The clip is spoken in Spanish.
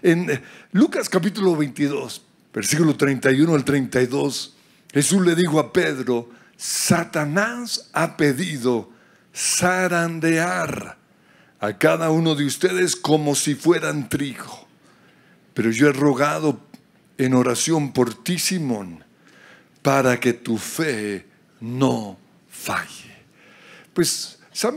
En Lucas capítulo 22, versículo 31 al 32, Jesús le dijo a Pedro: Satanás ha pedido zarandear a cada uno de ustedes como si fueran trigo. Pero yo he rogado en oración por ti, Simón, para que tu fe no falle. Pues